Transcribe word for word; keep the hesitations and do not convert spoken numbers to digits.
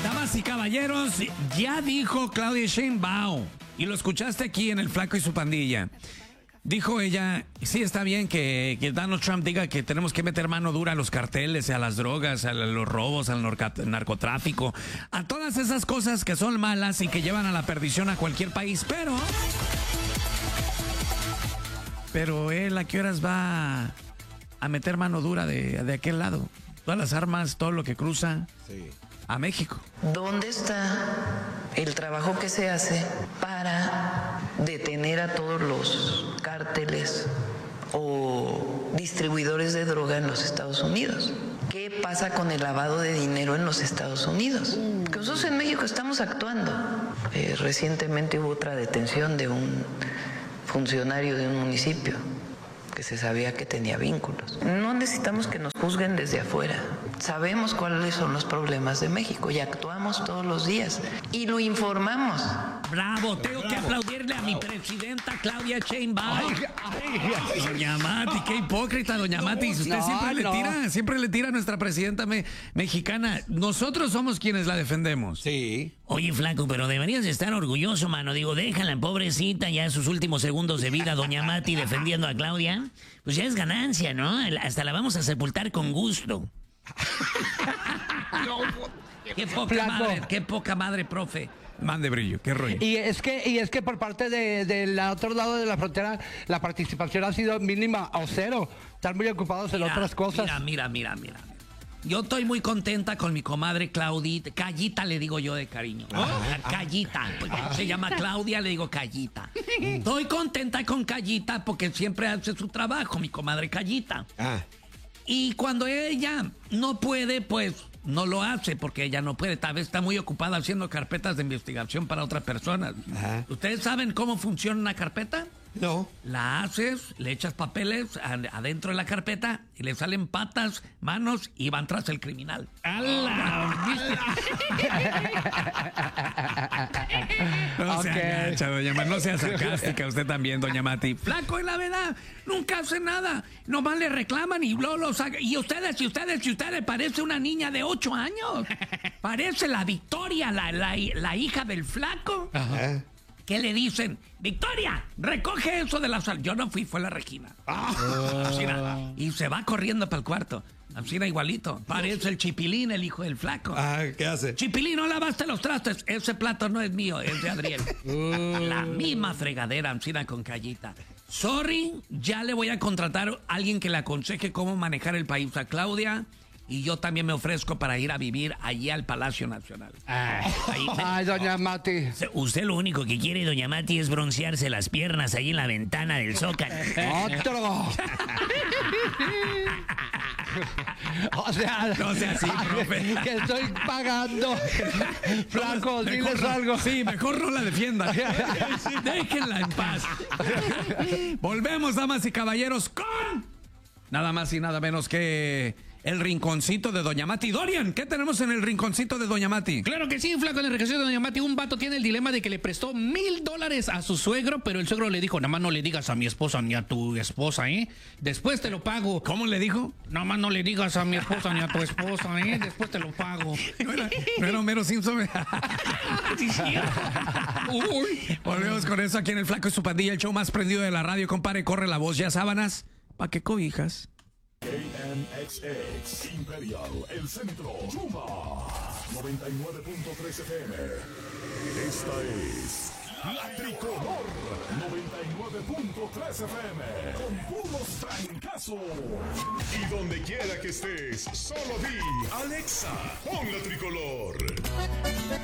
Damas y caballeros, ya dijo Claudia Sheinbaum, y lo escuchaste aquí en El Flaco y su Pandilla. Dijo ella, sí está bien que, que Donald Trump diga que tenemos que meter mano dura a los carteles, a las drogas, a los robos, al narcotráfico, a todas esas cosas que son malas y que llevan a la perdición a cualquier país, pero... Pero él, ¿a qué horas va a meter mano dura de, de aquel lado? Todas las armas, todo lo que cruza sí. a México. ¿Dónde está el trabajo que se hace para detener a todos los cárteles o distribuidores de droga en los Estados Unidos? ¿Qué pasa con el lavado de dinero en los Estados Unidos? Que nosotros en México estamos actuando. Eh, recientemente hubo otra detención de un funcionario de un municipio que se sabía que tenía vínculos. No necesitamos que nos juzguen desde afuera. Sabemos cuáles son los problemas de México y actuamos todos los días y lo informamos. Bravo, tengo Bravo. que aplaudirle a mi presidenta Claudia Sheinbaum. Doña Mati, qué hipócrita, doña Mati. Usted no, siempre no. le tira, siempre le tira a nuestra presidenta me, mexicana. Nosotros somos quienes la defendemos. Sí. Oye, Flaco, pero deberías estar orgulloso, mano. Digo, déjala, pobrecita, ya en sus últimos segundos de vida, doña Mati defendiendo a Claudia. Pues ya es ganancia, ¿no? Hasta la vamos a sepultar con gusto. Qué poca Flaco. madre, qué poca madre, profe. Mande brillo, qué rollo. Y es que, y es que por parte del de, de otro lado de la frontera, la participación ha sido mínima o cero. Están muy ocupados en mira, otras cosas. Mira, mira, mira, mira. Yo estoy muy contenta con mi comadre Claudita. Callita le digo yo de cariño. ¿No? Ah, Callita. Porque ah. se llama Claudia, le digo Callita. Estoy contenta con Callita porque siempre hace su trabajo, mi comadre Callita. Ah. Y cuando ella no puede, pues no lo hace porque ella no puede. Tal vez está muy ocupada haciendo carpetas de investigación para otras personas. Ajá. ¿Ustedes saben cómo funciona una carpeta? No. La haces, le echas papeles adentro de la carpeta y le salen patas, manos y van tras el criminal. ¡Hala! No okay. se agacha, doña Mati, no sea sarcástica usted también, doña Mati. Flaco, en la verdad, nunca hace nada. Nomás le reclaman y luego lo sacan. Y ustedes, y ustedes, y ustedes, parece una niña de ocho años. Parece la Victoria, la, la, la hija del Flaco. Ajá. ¿Qué le dicen? Victoria, recoge eso de la sal. Yo no fui, fue la Regina. Ah. Así, y se va corriendo para el cuarto. Así igualito. Parece el Chipilín, el hijo del Flaco. Ah, ¿qué hace? Chipilín, no lavaste los trastes. Ese plato no es mío, es de Adriel. Uh. La misma fregadera, Ancina con Callita. Sorry, ya le voy a contratar a alguien que le aconseje cómo manejar el país a Claudia. Y yo también me ofrezco para ir a vivir allí al Palacio Nacional. Ay, Ahí, Ay doña Mati. Usted lo único que quiere, doña Mati, es broncearse las piernas ahí en la ventana del Zócalo. ¡Otro! O sea, no sea así, profe. Que estoy pagando. Flaco, diles algo. Sí, mejor no la defienda. Déjenla en paz. Volvemos, damas y caballeros, con nada más y nada menos que el rinconcito de doña Mati. Dorian, ¿qué tenemos en el rinconcito de doña Mati? Claro que sí, Flaco, en el rinconcito de doña Mati. Un vato tiene el dilema de que le prestó mil dólares a su suegro, pero el suegro le dijo, nada más no le digas a mi esposa ni a tu esposa, ¿eh? Después te lo pago. ¿Cómo le dijo? Nada más no le digas a mi esposa ni a tu esposa, ¿eh? Después te lo pago. No era, no era Homero Simpson. Sí, sí. Uy. Volvemos con eso aquí en El Flaco y su Pandilla, el show más prendido de la radio. Compadre, corre la voz, ya sábanas. ¿Pa' qué cobijas? K N X X, Imperial, El Centro, Yuma, noventa y nueve punto tres F M. Esta es La Tricolor, noventa y nueve punto tres F M, con puros trancazos. Y donde quiera que estés, solo di, Alexa, pon La Tricolor.